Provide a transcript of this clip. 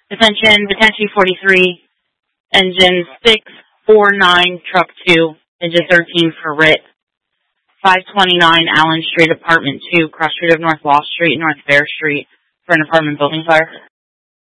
Attention, Vacancy 43, Engine 649, Truck 2, Engine 13 for RIT. 529 Allen Street, Apartment 2, cross street of North Wall Street, North Fair Street, for an apartment building fire.